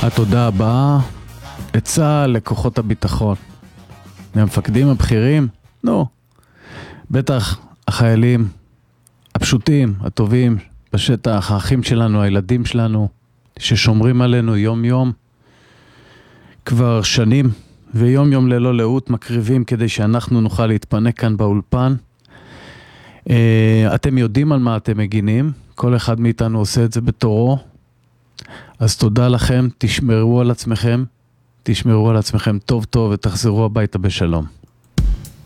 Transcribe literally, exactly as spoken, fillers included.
התודה הבאה, עצה לכוחות הביטחון. מהמפקדים הבכירים? נו, בטח החיילים הפשוטים, הטובים, בשטח, האחים שלנו, הילדים שלנו, ששומרים עלינו יום יום, כבר שנים, ויום יום ללא לאות מקריבים כדי שאנחנו נוכל להתפנק כאן באולפן. אתם יודעים על מה אתם מגינים, כל אחד מאיתנו עושה את זה בתורו, אז תודה לכם, תשמרו על עצמכם, תשמרו על עצמכם טוב טוב ותחזרו הביתה בשלום.